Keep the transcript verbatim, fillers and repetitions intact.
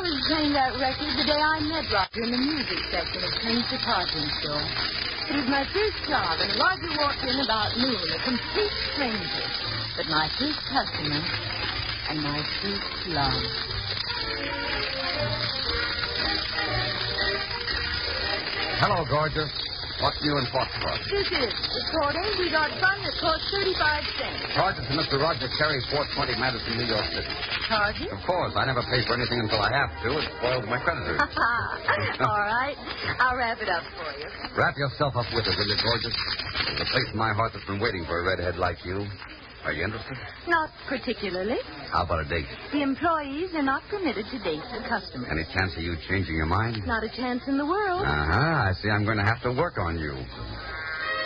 was playing that record the day I met Roger in the music section of Prince's department store. It was my first job, and Roger walked in about noon, a complete stranger. But my first customer and my first love. Hello, gorgeous. What's new in Foxtrot? This is reporting. We got fun that cost thirty-five cents. Charges to Mister Roger Carey, four twenty Madison, New York City. Charges? Of course. I never pay for anything until I have to. It spoils my creditors. All right. I'll wrap it up for you. Wrap yourself up with it, will you, gorgeous? There's a place in my heart that's been waiting for a redhead like you. Are you interested? Not particularly. How about a date? The employees are not permitted to date the customers. Any chance of you changing your mind? Not a chance in the world. Uh-huh. I see I'm going to have to work on you.